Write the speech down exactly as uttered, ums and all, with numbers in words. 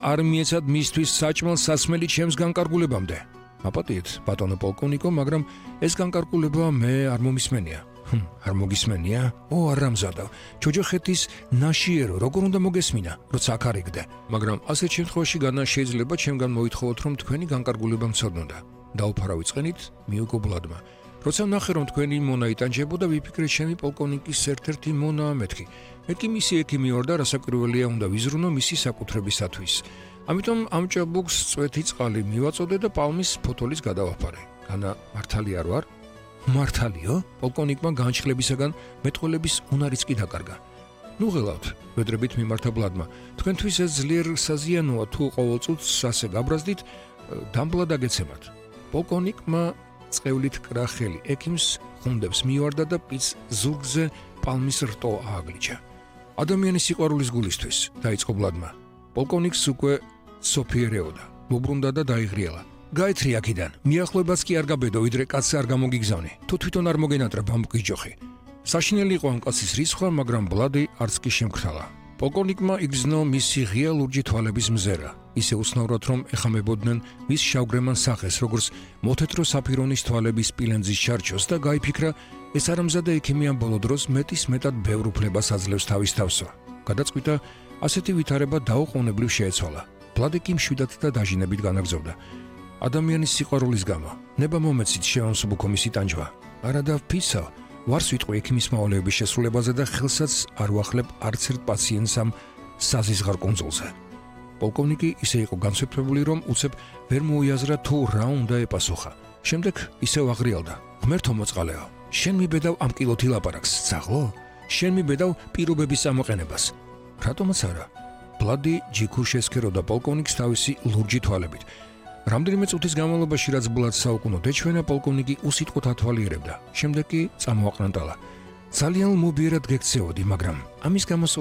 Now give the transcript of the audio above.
არ მიეცად მისთვის საჭმელ სასმელი ჩემს განკარგულებამდე. Აპატიეთ, ბატონო პოლკოვნიკო, მაგრამ ეს განკარგულება მე არ მომისმენია. ჰმ, არ მოგისმენია? ო, არა მზადა. ჯოჯოხეთის ნაშიერო, როგორ უნდა მოგესმინა, როცა აქ არ იგდე. მაგრამ ასეთ შემთხვევაში განა შეიძლება ჩემგან მოითხოვოთ, რომ თქვენი განკარგულება მცოდნოდა. დაუფარავი წყენით, მიუგო ბლადმა. როცა ვნახე, რომ თქვენი მონა იტანჯებოდა, ვიფიქრე ჩემი პოლკოვნიკის ერთ-ერთი მონაა მეთქი. მეთქი მისი ექიმი ვარ და რასაკვირველია უნდა ვიზრუნო მისი საკუთრებისათვის. ამიტომ ამ ჭაბუკს წვეთი წყალი მივაწოდე და პალმის ფოთოლის გადავაფარე. განა მართალი არ ვარ? მართალიო? პოლკოვნიკმა განჩხლებისაგან მეტყველების უნარიც კი დაკარგა. ნუ ღელავთ, ვედრებით მიმართა ბლადმა. თქვენთვის ეს ძლიერ საზიანოა თუ ყოველ წუთს ასე გაბრაზდით, დამბლა დაგეცემათ. პოლკოვნიკმა წევლით კრახელი ექიმს ხუნდებს მივარდა და პიც ზურგზე პალმის რტო ააგლიჩა. ადამიანის სიყვარულის გულისთვის, დაიწყო ბლადმა. პოლკოვნიკს უკვე სოფიერეოდა, მობრუნდა და დაიღრიალა. გაეთრი აქიდან, მიახლოებაც კი არ გაბედო, ვიდრე კაცს არ გამოგიგზავნე. თუ თვითონ არ მოგენატრა ბამბუკი ჯოხი. საშინელი იყო ამ კაცის რისხვა, მაგრამ ბლადი არც კი შემქრალა. პოლკოვნიკმა იგრძნო მისი ღია ლურჯი თვალების მზერა. ისე უცნაურად, რომ ეხამებოდნენ მის შავგრემან სახეს, როგორც მოთეთრო საფირონის თვალების სპილენძის ჩარჩოს და გაიფიქრა, ეს არამზადა ექიმი ამ ბოლო დროს მეტის მეტად ბევრ უფლებას აძლევს თავის თავსო. გადაწყვიტა, ასეთი ვითარება დაუყოვნებლივ შეეცვალა. ბლადი კი მშვიდად და დაჟინებით განაგრძობდა. ადამიანის სიყვარულის გამო, ნება მომეცით შევამსუბუქო მისი ტანჯვა. არა და ვფიცავ, ვარს ვიტყვი ექიმის მაოლეების შესრულებაზე და ხელსაც არ ვახლებ არც ერთ პაციენტს ამ საზიზღარ კუნძულზე. პოლკოვნიკი ისე იყო განსვიფრებული, რომ უცებ ვერ მოიაზრა თუ რა უნდა ეპასუხა. შემდეგ ისევ აღრიალდა. ღმერთო მოწყალეო, შენ მიბედავ ამ კილოთი ლაპარაკს, ძაღლო? შენ მიბედავ პირობების ამოყენებას. რატომაც არა? ბლადი ჯიქურ შესქეროდა პოლკოვნიკს თავისი ლურჯი თვალებით. რამდენიმე წუთის განმავლობაში, რაც ბლადს საუკუნოდ ეჩვენა, პოლკოვნიკი უსიტყვოდ ათვალიერებდა. შემდეგ კი წამოაყრანტალა. ძალიან მობიერად გექცეოდი, მაგრამ ამის გამო